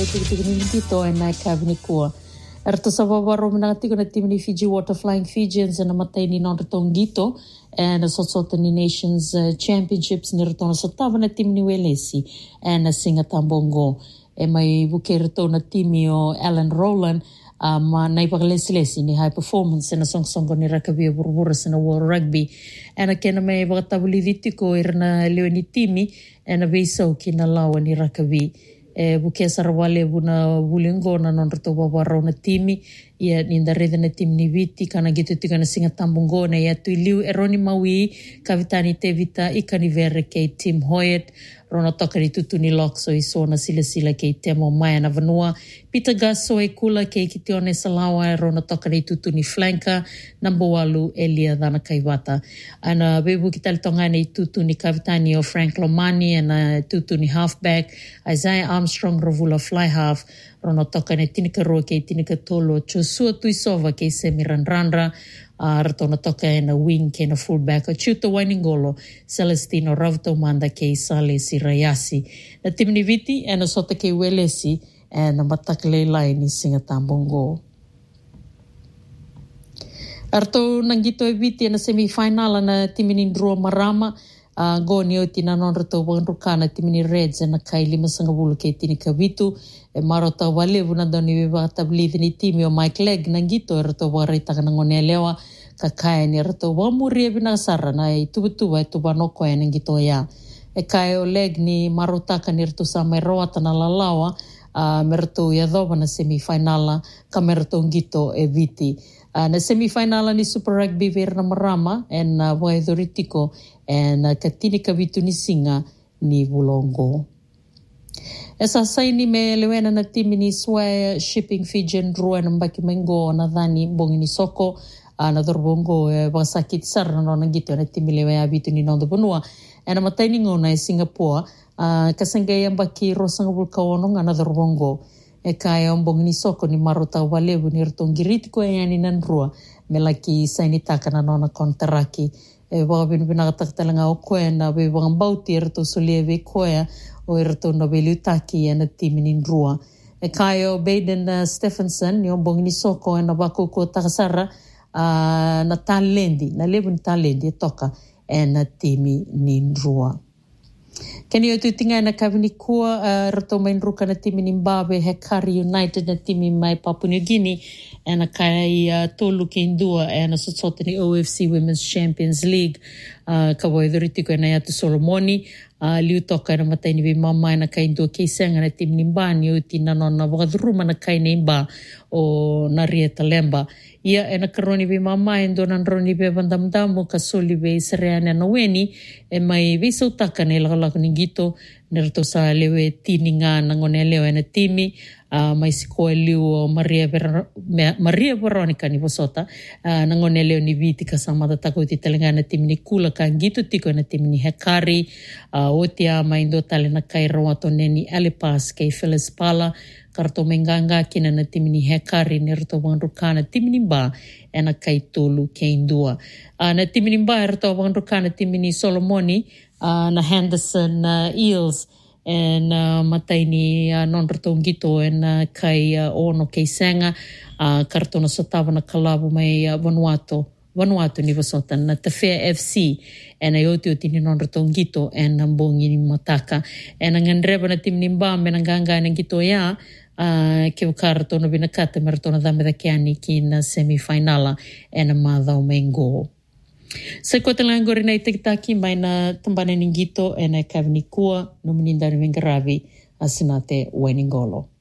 Tito and I Kavnikua. Ertasavavaro Minatiko na Timini Fiji Water Flying Fijians and Amataini Nonratongito and a Sototani Nations Championships Nirtona Sotava na Timini Welesi and a Singatambongo. E mai vukerto na timio Alan Rowland ma naipagalesi ni high performance na song ni rakavia burburas na World Rugby and akena mai vagatabulivitiko irna leoni timi and a beiso kina lawa ni rakavi buke sarawale buna bulingo na nonroto babaro na timi ia ninda rede na timi ni viti kana gitu tika na Singatambongo na ia tuiliu eroni maui kavitani tevita ikani vere kei Tim Hoyt Rona toka ni tutuni lokso I sona sila kei temo mai na vanua. Peter Gasso e kula kei kitione salawa rona toka ni tutuni flanka. Number walu Elia dana kaivata. Ana bebu kitali tonga ni tutuni kavitani o Frank Lomani and tutuni halfback. Isaiah Armstrong rovula fly half. Rona toka ni tinika roa kei tinika tolo. Chosua tuisova kei semiranrandra. Ratona toka e na wing ke na fullback o Chuta Wainingolo, Celestino Ravto Manda ke Sale Sirayasi. Na timini viti e na sota ke Welesi e na matakle lai ni Singatambongo. Arto nangito e viti e na semifinal na timini Ndrua Marama, go ni o tina nonrato wanrukana timini Reds e na kai 5 ke tinika vitu, e marota walevu na doni viva tablidi ni timi o Mike Legg nangito e rato waraitaka na ngone lewa kakae ni rato wamuri e bina sara na e tubutuba e tubanoko e nangito ya. E kae o Legg ni marotaka ni rato sa mai roata na lalawa me rato ya dhoba na semifinala ka me rato ngito e viti. Na semifinala ni Super Rugby Verna Marama e na waedhoritiko e na katinika vitu ni Singa ni Vulongo. Esa saini me lewena na timi ni Swaya Shipping Fijian Drua na mbaki mengo na dhani bongi ni soko na dorbongo wasaki tisara na nangito na timi lewea vitu ni nondo bonua e na mataini ngona e Singapore kasangaya mbaki rosanga vulkaono na dorbongo e kaya bongi ni soko ni marota walevu ni rtongiritiko e yani nandrua me laki saini taka na nona kontaraki e wabinu binagataktalanga o koe na bebangambauti erto solieve koea o erto na beliutaki e na timi ni Ndrua. E kaio Baden Stephenson ni ombong ni soko e na bako ko takasara na talendi, na lebu ni talendi e toka e na timi ni Ndrua. Keni o tutinga na kavinikua rato mai Ndruka na timi ni Mbabe Hekari United na timi mai Papua New Guinea e na kai tolu ke indua e na sotsota ni OFC Women's Champions League ka waedhoritiko e na yatu Solomoni liu toka na matai ni mama na kai indua ke senga na timi ni Mbani o tina nona wakaduruma na kai na imba o Narieta Lemba. Ia e na karoni vi mama e ndo nandroni vi vandamdamu ka soli vi sereane na weni e mai vi sautaka na ilakalako ni gito nerato sa lewe tininga na ngone leo e na timi mai sikoe liu o Maria Veronica ni Vosota na ngone leo ni viti ka samata tako ti talenga na timi ni Kula ka gito tiko na timi ni Hekari o tia mai ndo tale na kai rawato neni Alipas kei Phyllis Pala karto menganga kina na timi ni Hekari ni rato wanrukana timi ni Mba e na kai tolu ke indua. Na timi ni Mba e rato wanrukana timi ni Solomoni na Henderson Eels e na matai ni non rato ngito e na kai ono kei senga karto na sotava na kalabu mai Vanuatu ni Vasota na Tafea FC e na yoti o tini non rato ngito e na mbongi ni mataka e na ngandreba na timi ni Mba me na nganga na ngito ya ke wakara tono binakata mera tono dame da kiani ki na semifinala e na madhau mengo. Sa kota langori na itakitaki mai na tambane ningito e na kavinikua no menindari mengaravi asinate Wainingolo.